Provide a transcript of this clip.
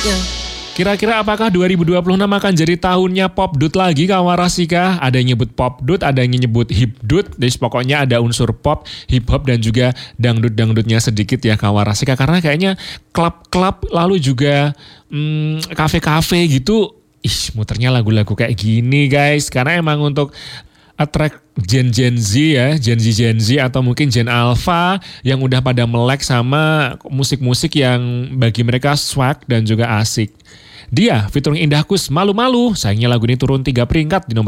Kira-kira apakah 2026 akan jadi tahunnya popdut lagi Kawarasika? Ada yang nyebut popdut, ada yang nyebut hipdut. Jadi pokoknya ada unsur pop, hip hop dan juga dangdut-dangdutnya sedikit ya Kawarasika. Karena kayaknya klub-klub lalu juga kafe-kafe gitu. Muternya lagu-lagu kayak gini guys. Karena emang untuk attract Gen Z ya, Gen Z atau mungkin Gen Alpha yang udah pada melek sama musik-musik yang bagi mereka swag dan juga asik. Dia featuring Indahkus Malu-Malu, sayangnya lagu ini turun 3 peringkat di nomor